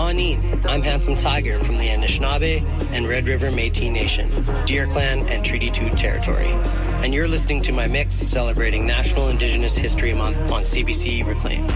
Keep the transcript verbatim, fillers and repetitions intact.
Shawneen. I'm Handsome Tiger from the Anishinaabe and Red River Métis Nation, Deer Clan and Treaty two territory. And you're listening to my mix celebrating National Indigenous History Month on C B C Reclaim.